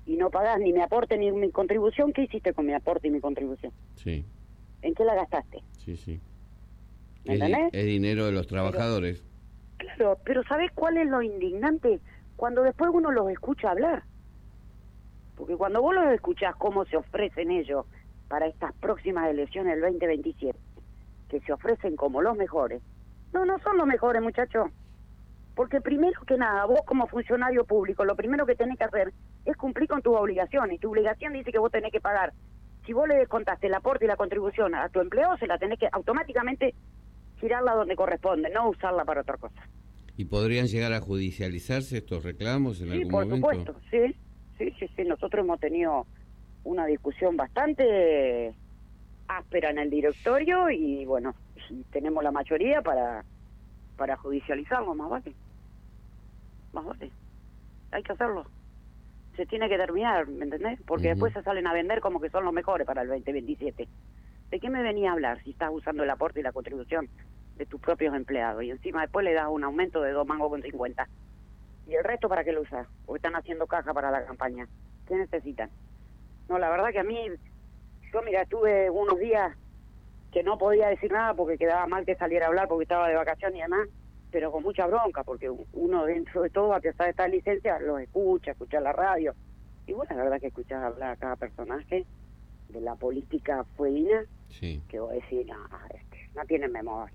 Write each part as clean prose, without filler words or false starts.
y no pagás ni mi aporte ni mi contribución, ¿qué hiciste con mi aporte y mi contribución? Sí. ¿En qué la gastaste? Sí. ¿Me entendés? Es dinero de los trabajadores. Claro, pero ¿sabés cuál es lo indignante? Cuando después uno los escucha hablar. Porque cuando vos los escuchás cómo se ofrecen ellos para estas próximas elecciones del 2027, que se ofrecen como los mejores, no son los mejores, muchachos. Porque primero que nada, vos como funcionario público, lo primero que tenés que hacer es cumplir con tus obligaciones. Y tu obligación dice que vos tenés que pagar. Si vos le descontaste el aporte y la contribución a tu empleado, se la tenés que automáticamente girarla donde corresponde, no usarla para otra cosa. ¿Y podrían llegar a judicializarse estos reclamos en algún momento? Sí, por supuesto, sí. Nosotros hemos tenido una discusión bastante áspera en el directorio y bueno, y tenemos la mayoría para judicializarlo, más vale. Hay que hacerlo. Se tiene que terminar, ¿me entendés? Porque después se salen a vender como que son los mejores para el 2027. ¿De qué me venía a hablar si estás usando el aporte y la contribución de tus propios empleados? Y encima después le das un aumento de 2 mangos con 50. ¿Y el resto para qué lo usas? ¿O están haciendo caja para la campaña? ¿Qué necesitan? No, la verdad que a mí, yo mira, estuve unos días que no podía decir nada porque quedaba mal que saliera a hablar porque estaba de vacaciones y demás, pero con mucha bronca, porque uno dentro de todo, a pesar de esta licencia, los escucha la radio. Y bueno, la verdad que escuchás hablar a cada personaje de la política fueguina, sí, que vos decís, no tienen memoria.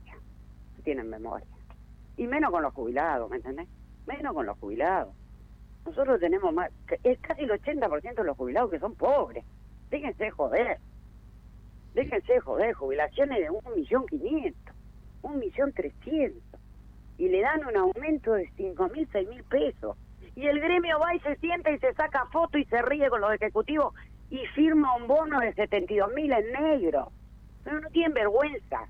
Y menos con los jubilados, ¿me entendés? Menos con los jubilados. Nosotros tenemos más, es casi el 80% de los jubilados que son pobres. Déjense joder, jubilaciones de 1.500.000, 1.300.000, y le dan un aumento de 5.000, 6.000 pesos. Y el gremio va y se sienta y se saca foto y se ríe con los ejecutivos y firma un bono de 72.000 en negro. Pero no tienen vergüenza.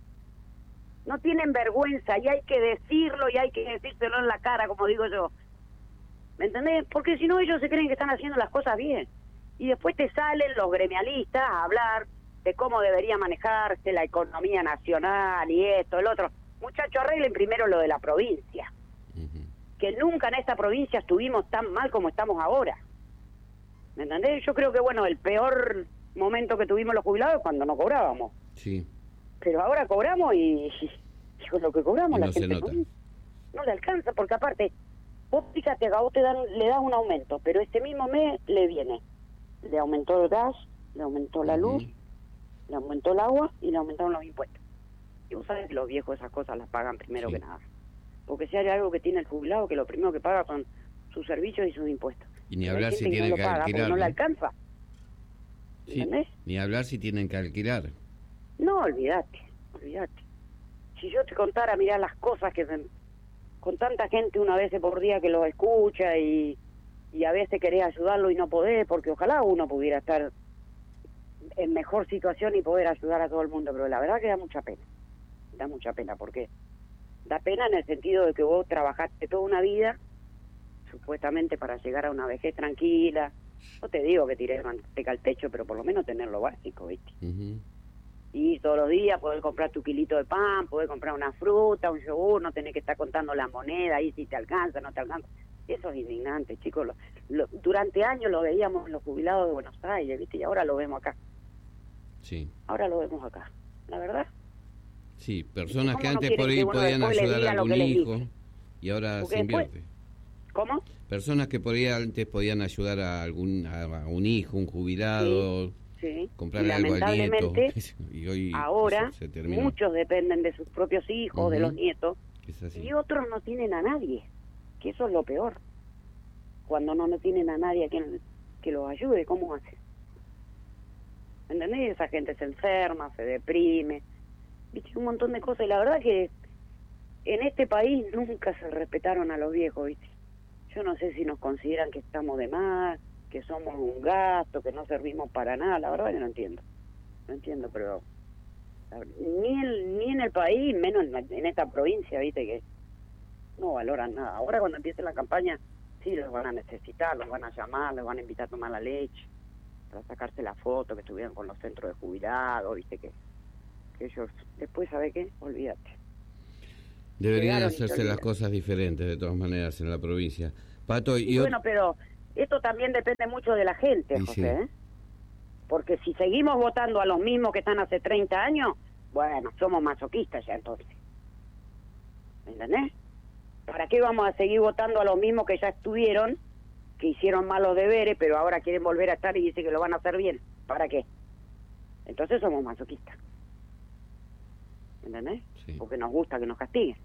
No tienen vergüenza y hay que decirlo y hay que decírselo en la cara, como digo yo. ¿Me entendés? Porque si no ellos se creen que están haciendo las cosas bien. Y después te salen los gremialistas a hablar de cómo debería manejarse la economía nacional y esto, el otro. Muchachos, arreglen primero lo de la provincia. Que nunca en esta provincia estuvimos tan mal como estamos ahora. ¿Me entendés? Yo creo que, bueno, el peor momento que tuvimos los jubilados es cuando no cobrábamos. Sí. Pero ahora cobramos y con lo que cobramos no la gente no le alcanza, porque aparte, vos fíjate, a vos le das un aumento, pero este mismo mes le aumentó el gas, le aumentó la luz, le aumentó el agua y le aumentaron los impuestos. Y vos sabés que los viejos esas cosas las pagan primero que nada. Porque si hay algo que tiene el jubilado, que lo primero que paga son sus servicios y sus impuestos. Y ni hablar si tienen que alquilar. No le alcanza. Sí, ni hablar si tienen que alquilar. No, olvídate. Si yo te contara, mirá las cosas que con tanta gente una vez por día que los escucha y a veces querés ayudarlo y no podés, porque ojalá uno pudiera estar en mejor situación y poder ayudar a todo el mundo, pero la verdad que da mucha pena, porque da pena en el sentido de que vos trabajaste toda una vida supuestamente para llegar a una vejez tranquila. No te digo que tirés manteca al techo, pero por lo menos tener lo básico, ¿viste? Y todos los días poder comprar tu kilito de pan, poder comprar una fruta, un yogur, no tener que estar contando la moneda ahí si te alcanza, no te alcanza. Eso es indignante, chicos. Durante años lo veíamos en los jubilados de Buenos Aires, ¿viste? Y ahora lo vemos acá. Sí. Ahora lo vemos acá, la verdad. Sí, personas que antes por ahí podían ayudar a algún hijo y ahora se invierte. ¿Cómo? Personas que por ahí antes podían ayudar a un hijo, un jubilado, sí. comprarle algo al nieto. Y hoy ahora muchos dependen de sus propios hijos, de los nietos, y otros no tienen a nadie, que eso es lo peor. Cuando no tienen a nadie que los ayude, ¿cómo hacen? ¿Entendés? Esa gente se enferma, se deprime, ¿viste? Un montón de cosas, y la verdad que en este país nunca se respetaron a los viejos, ¿viste? Yo no sé si nos consideran que estamos de más, que somos un gasto, que no servimos para nada, la verdad que no entiendo, pero ni en el país, menos en esta provincia, ¿viste? Que no valoran nada. Ahora cuando empiece la campaña, sí, los van a necesitar, los van a llamar, los van a invitar a tomar la leche, para sacarse la foto, que estuvieran con los centros de jubilados, ¿viste? Que ellos, después, ¿sabe qué? Olvídate. Deberían hacerse las cosas diferentes, de todas maneras, en la provincia. Pato, bueno, pero esto también depende mucho de la gente, José, sí. Porque si seguimos votando a los mismos que están hace 30 años, bueno, somos masoquistas ya entonces. ¿Me entendés? ¿Para qué vamos a seguir votando a los mismos que ya estuvieron, que hicieron malos deberes, pero ahora quieren volver a estar y dicen que lo van a hacer bien? ¿Para qué? Entonces somos masoquistas. ¿Me entendés? Sí. Porque nos gusta que nos castiguen.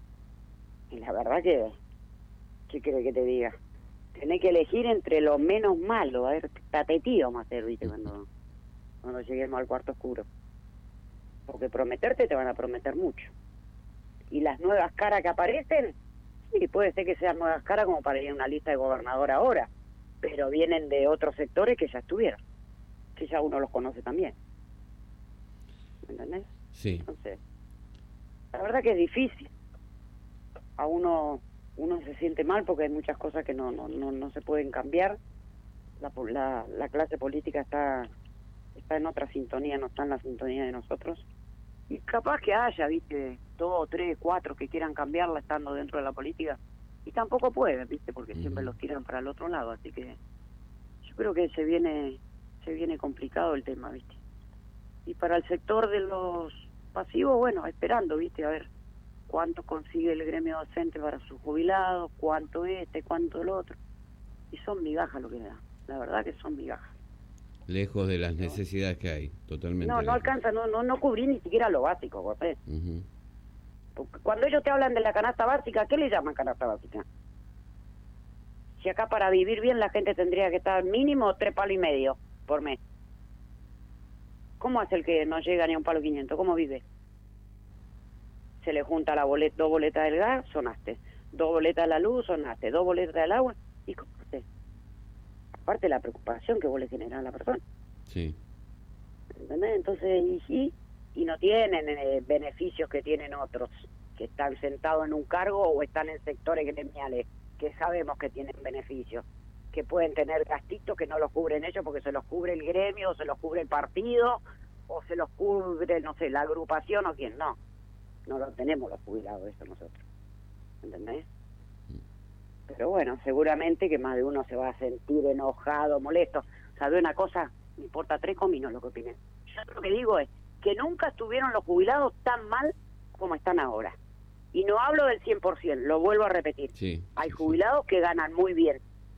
Y la verdad que... ¿Qué crees que te diga? Tenés que elegir entre lo menos malo. A ver, tatetí vamos a hacer, ¿viste? Cuando lleguemos al cuarto oscuro. Porque prometerte te van a prometer mucho. Y las nuevas caras que aparecen, sí, puede ser que sean nuevas caras como para ir a una lista de gobernador ahora, pero vienen de otros sectores que ya estuvieron, que ya uno los conoce también. ¿Me entendés? Sí. Entonces, la verdad que es difícil. A uno se siente mal porque hay muchas cosas que no se pueden cambiar. La clase política está en otra sintonía, no está en la sintonía de nosotros. Y capaz que haya, viste, 2, 3, 4 que quieran cambiarla estando dentro de la política, y tampoco pueden, viste, porque siempre los tiran para el otro lado, así que yo creo que se viene complicado el tema, viste. Y para el sector de los pasivos, bueno, esperando, viste, a ver cuánto consigue el gremio docente para sus jubilados, cuánto cuánto el otro, y son migajas lo que le dan, la verdad que son migajas. Lejos de las necesidades que hay, totalmente. No alcanza, no cubrí ni siquiera lo básico, José. Porque cuando ellos te hablan de la canasta básica, ¿qué le llaman canasta básica? Si acá para vivir bien la gente tendría que estar mínimo 3,5 palos por mes. ¿Cómo hace el que no llega ni a 1,500 palos? ¿Cómo vive? Se le junta la 2 boletas del gas, sonaste. 2 boletas de la luz, sonaste. 2 boletas del agua, ¿y cómo hace? Aparte de la preocupación que vos le generás a la persona. Sí. ¿Entendés? Entonces, y no tienen beneficios que tienen otros, que están sentados en un cargo o están en sectores gremiales, que sabemos que tienen beneficios, que pueden tener gastitos que no los cubren ellos porque se los cubre el gremio, o se los cubre el partido, o se los cubre, no sé, la agrupación o quién. No lo tenemos los jubilados eso nosotros. ¿Entendés? Pero bueno, seguramente que más de uno se va a sentir enojado, molesto. ¿Sabe una cosa? Me importa 3 cominos lo que opinen. Yo lo que digo es que nunca estuvieron los jubilados tan mal como están ahora. Y no hablo del 100%, lo vuelvo a repetir. Sí, hay jubilados que ganan muy bien.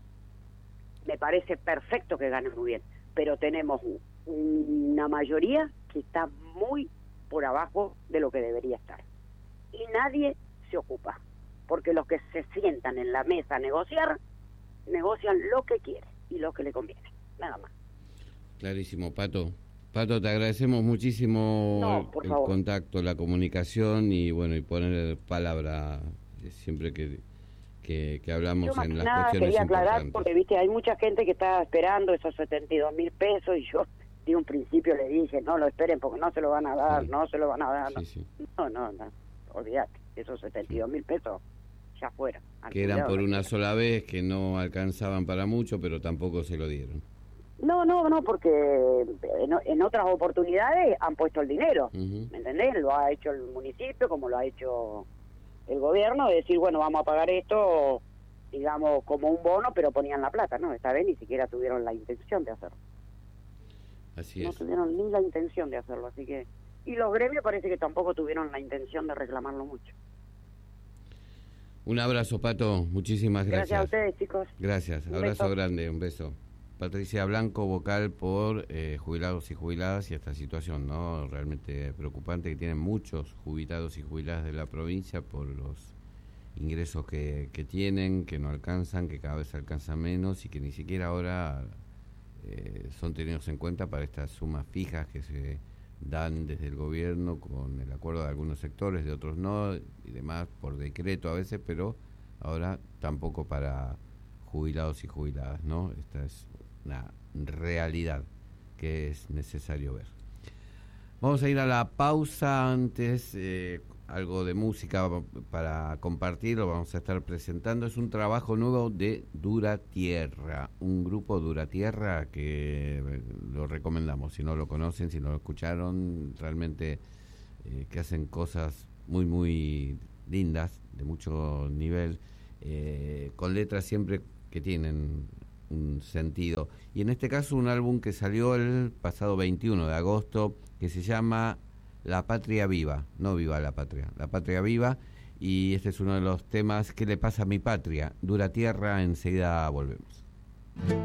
Me parece perfecto que ganen muy bien. Pero tenemos una mayoría que está muy por abajo de lo que debería estar. Y nadie se ocupa. Porque los que se sientan en la mesa a negocian lo que quieren y lo que le conviene, nada más. Clarísimo, Pato. Pato, te agradecemos muchísimo el contacto, la comunicación y bueno, y poner palabra siempre que hablamos en las cuestiones quería aclarar importantes. Porque, viste, hay mucha gente que está esperando esos 72.000 pesos y yo de un principio le dije, no lo esperen porque no se lo van a dar, sí. no se lo van a dar. Sí. No, olvídate, esos 72.000 pesos ya fueron. Que eran por una sola vez, que no alcanzaban para mucho, pero tampoco se lo dieron. No, porque en otras oportunidades han puesto el dinero, ¿me entendés? Lo ha hecho el municipio, como lo ha hecho el gobierno, de decir, bueno, vamos a pagar esto, digamos, como un bono, pero ponían la plata, ¿no? Esta vez ni siquiera tuvieron la intención de hacerlo. Así es. No tuvieron ni la intención de hacerlo, así que... Y los gremios parece que tampoco tuvieron la intención de reclamarlo mucho. Un abrazo, Pato. Muchísimas gracias. Gracias a ustedes, chicos. Gracias. Abrazo grande. Un beso. Patricia Blanco, vocal por jubilados y jubiladas y esta situación, ¿no? Realmente preocupante que tienen muchos jubilados y jubiladas de la provincia por los ingresos que tienen, que no alcanzan, que cada vez alcanzan menos y que ni siquiera ahora son tenidos en cuenta para estas sumas fijas que se dan desde el gobierno con el acuerdo de algunos sectores, de otros no, y demás por decreto a veces, pero ahora tampoco para jubilados y jubiladas, ¿no? Esta es una realidad que es necesario ver. Vamos a ir a la pausa. Antes algo de música para compartir, lo vamos a estar presentando. Es un trabajo nuevo de Dura Tierra, un grupo Dura Tierra que lo recomendamos. Si no lo conocen, si no lo escucharon, realmente que hacen cosas muy, muy lindas, de mucho nivel, con letras siempre que tienen un sentido. Y en este caso un álbum que salió el pasado 21 de agosto, que se llama La Patria Viva, no Viva la Patria, La Patria Viva, y este es uno de los temas, ¿Qué le pasa a mi patria? Dura tierra, enseguida volvemos.